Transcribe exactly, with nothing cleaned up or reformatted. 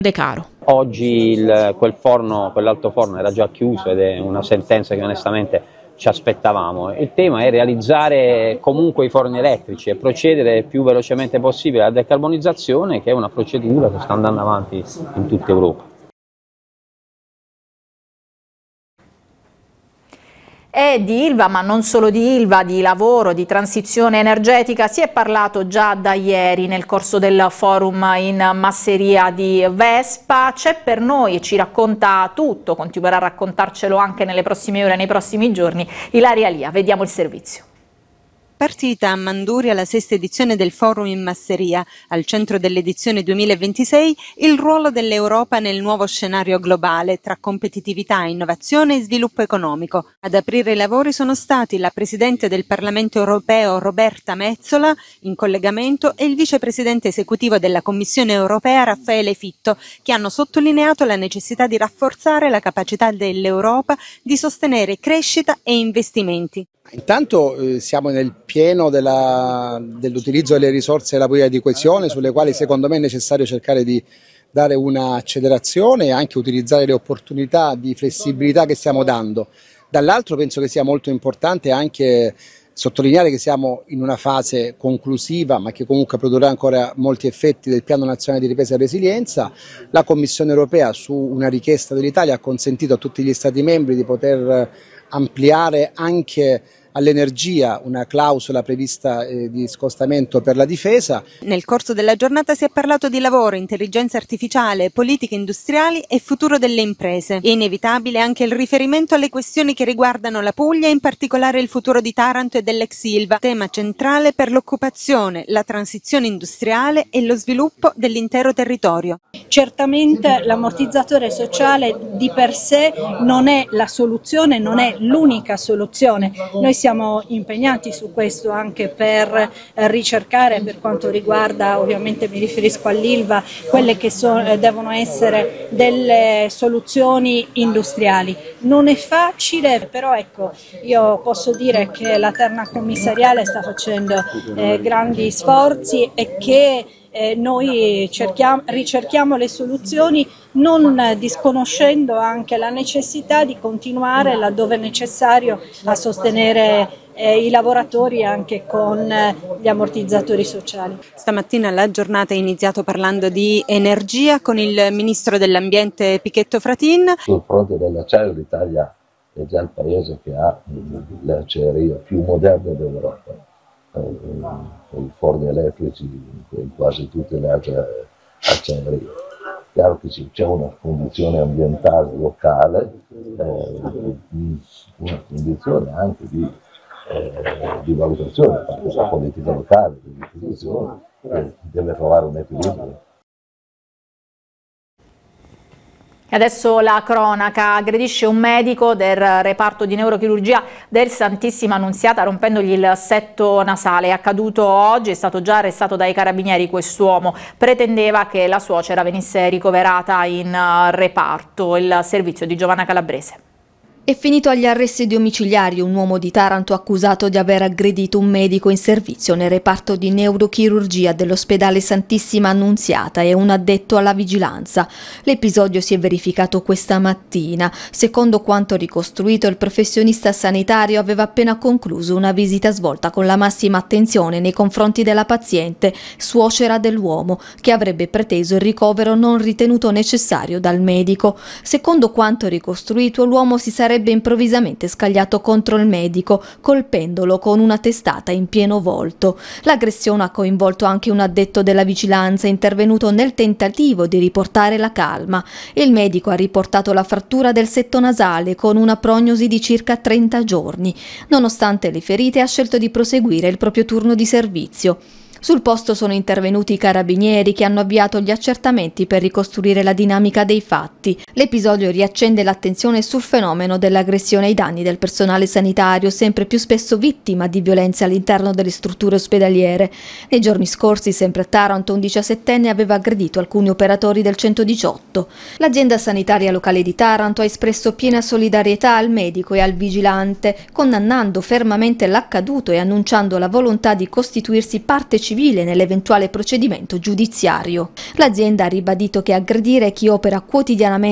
De Caro. Oggi il, quel forno, quell'altoforno era già chiuso ed è una sentenza che onestamente ci aspettavamo. Il tema è realizzare comunque i forni elettrici e procedere il più velocemente possibile alla decarbonizzazione, che è una procedura che sta andando avanti in tutta Europa. E di Ilva, ma non solo di Ilva, di lavoro, di transizione energetica, si è parlato già da ieri nel corso del forum in masseria di Vespa. C'è per noi e ci racconta tutto, continuerà a raccontarcelo anche nelle prossime ore, nei prossimi giorni, Ilaria Lia. Vediamo il servizio. Partita a Manduria la sesta edizione del Forum in Masseria, al centro dell'edizione duemilaventisei il ruolo dell'Europa nel nuovo scenario globale tra competitività, innovazione e sviluppo economico. Ad aprire i lavori sono stati la Presidente del Parlamento europeo Roberta Metsola, in collegamento, e il Vicepresidente esecutivo della Commissione europea Raffaele Fitto, che hanno sottolineato la necessità di rafforzare la capacità dell'Europa di sostenere crescita e investimenti. Intanto eh, siamo nel pieno della, dell'utilizzo delle risorse della politica di coesione, sulle quali secondo me è necessario cercare di dare un'accelerazione e anche utilizzare le opportunità di flessibilità che stiamo dando. Dall'altro penso che sia molto importante anche sottolineare che siamo in una fase conclusiva, ma che comunque produrrà ancora molti effetti, del Piano Nazionale di Ripresa e Resilienza. La Commissione europea, su una richiesta dell'Italia, ha consentito a tutti gli Stati membri di poter ampliare anche all'energia una clausola prevista eh, di scostamento per la difesa. Nel corso della giornata si è parlato di lavoro, intelligenza artificiale, politiche industriali e futuro delle imprese. È inevitabile anche il riferimento alle questioni che riguardano la Puglia, in particolare il futuro di Taranto e dell'ex Ilva, tema centrale per l'occupazione, la transizione industriale e lo sviluppo dell'intero territorio. Certamente l'ammortizzatore sociale di per sé non è la soluzione, non è l'unica soluzione. Noi siamo impegnati su questo anche per ricercare, per quanto riguarda, ovviamente mi riferisco all'Ilva, quelle che so, devono essere delle soluzioni industriali. Non è facile, però ecco, io posso dire che la terna commissariale sta facendo eh, grandi sforzi e che Eh, noi cerchiamo, ricerchiamo le soluzioni, non disconoscendo anche la necessità di continuare laddove necessario a sostenere eh, i lavoratori anche con eh, gli ammortizzatori sociali. Stamattina la giornata è iniziato parlando di energia con il ministro dell'ambiente Pichetto Fratin. Sul fronte dell'acciaio l'Italia è già il paese che ha le acciaierie più moderne d'Europa. I forni elettrici in quasi tutte le altre acciaierie. Chiaro che c'è una condizione ambientale locale, eh, una condizione anche di, eh, di valutazione da parte della politica locale, di istituzioni, che deve trovare un equilibrio. Adesso la cronaca: aggredisce un medico del reparto di neurochirurgia del Santissima Annunziata rompendogli il setto nasale. È accaduto oggi, è stato già arrestato dai carabinieri quest'uomo. Pretendeva che la suocera venisse ricoverata in reparto. Il servizio di Giovanna Calabrese. È finito agli arresti domiciliari un uomo di Taranto accusato di aver aggredito un medico in servizio nel reparto di neurochirurgia dell'ospedale Santissima Annunziata e un addetto alla vigilanza. L'episodio si è verificato questa mattina. Secondo quanto ricostruito, il professionista sanitario aveva appena concluso una visita svolta con la massima attenzione nei confronti della paziente, suocera dell'uomo, che avrebbe preteso il ricovero non ritenuto necessario dal medico. Secondo quanto ricostruito, l'uomo si sarebbe sarebbe improvvisamente scagliato contro il medico, colpendolo con una testata in pieno volto. L'aggressione ha coinvolto anche un addetto della vigilanza intervenuto nel tentativo di riportare la calma. Il medico ha riportato la frattura del setto nasale con una prognosi di circa trenta giorni. Nonostante le ferite, ha scelto di proseguire il proprio turno di servizio. Sul posto sono intervenuti i carabinieri che hanno avviato gli accertamenti per ricostruire la dinamica dei fatti. L'episodio riaccende l'attenzione sul fenomeno dell'aggressione ai danni del personale sanitario, sempre più spesso vittima di violenze all'interno delle strutture ospedaliere. Nei giorni scorsi, sempre a Taranto, un diciassettenne aveva aggredito alcuni operatori del centodiciotto. L'azienda sanitaria locale di Taranto ha espresso piena solidarietà al medico e al vigilante, condannando fermamente l'accaduto e annunciando la volontà di costituirsi parte civile civile nell'eventuale procedimento giudiziario. L'azienda ha ribadito che aggredire chi opera quotidianamente